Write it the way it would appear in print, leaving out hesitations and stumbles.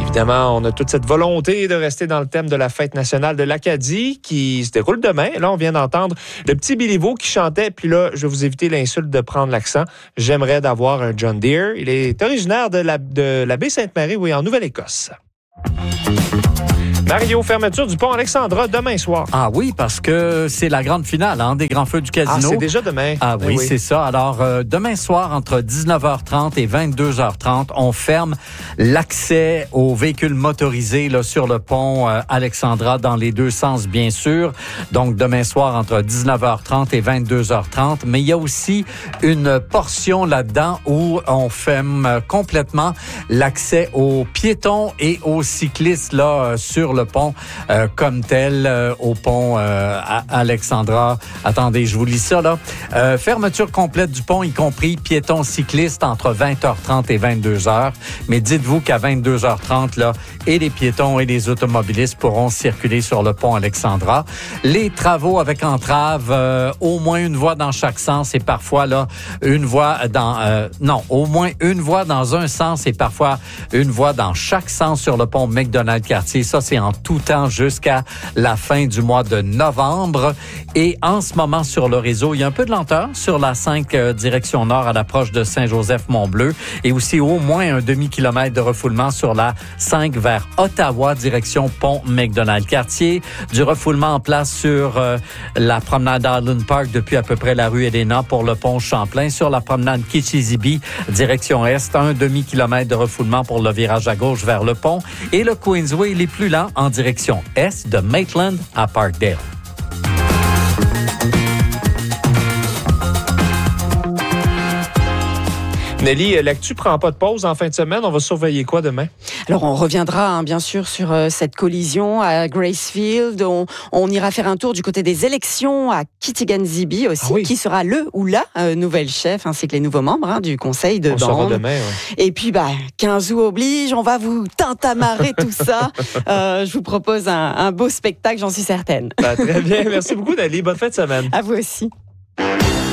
Évidemment, on a toute cette volonté de rester dans le thème de la fête nationale de l'Acadie qui se déroule demain. Là, on vient d'entendre le petit Béliveau qui chantait. Puis là, je vais vous éviter l'insulte de prendre l'accent. J'aimerais d'avoir un John Deere. Il est originaire de la baie Sainte-Marie, oui, en Nouvelle-Écosse. Mario, fermeture du pont Alexandra demain soir. Ah oui, parce que c'est la grande finale des Grands Feux du Casino. Ah, c'est déjà demain. Ah oui, c'est ça. Alors, demain soir, entre 19h30 et 22h30, on ferme l'accès aux véhicules motorisés là, sur le pont Alexandra dans les deux sens, bien sûr. Donc, demain soir, entre 19h30 et 22h30. Mais il y a aussi une portion là-dedans où on ferme complètement l'accès aux piétons et aux cyclistes là sur le pont comme tel, au pont Alexandra. Attendez, je vous lis ça, là. Fermeture complète du pont, y compris piétons cyclistes, entre 20h30 et 22h. Mais dites-vous qu'à 22h30, là, et les piétons et les automobilistes pourront circuler sur le pont Alexandra. Les travaux avec entrave, au moins une voie dans chaque sens et parfois, là, une voie dans... au moins une voie dans un sens et parfois une voie dans chaque sens sur le pont McDonald-Cartier. Ça, c'est en tout temps jusqu'à la fin du mois de novembre. Et en ce moment, sur le réseau, il y a un peu de lenteur sur la 5 direction nord à l'approche de Saint-Joseph-Mont-Bleu et aussi au moins un demi-kilomètre de refoulement sur la 5 vers Ottawa, direction pont McDonald-Cartier. Du refoulement en place sur la promenade Island Park depuis à peu près la rue Elena pour le pont Champlain. Sur la promenade Kitchissippi, direction est, un demi-kilomètre de refoulement pour le virage à gauche vers le pont. Et le Queensway, il est plus lent en direction est de Maitland à Parkdale. Nelly, l'actu prend pas de pause en fin de semaine. On va surveiller quoi demain? Alors, on reviendra bien sûr sur cette collision à Gracefield. On ira faire un tour du côté des élections à Kitigan-Zibi aussi, qui sera le ou la nouvelle chef, ainsi que les nouveaux membres du conseil de bande. On saura demain, Et puis, 15 août oblige, on va vous tintamarer tout ça. Je vous propose un beau spectacle, j'en suis certaine. Très bien. Merci beaucoup, Nelly. Bonne fin de semaine. À vous aussi.